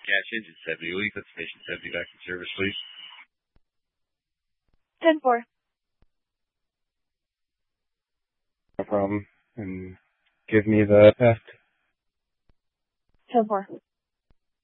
Gas engine 70. Will you put station 70 back in service, please? 10-4. No problem. And give me the test. 10-4.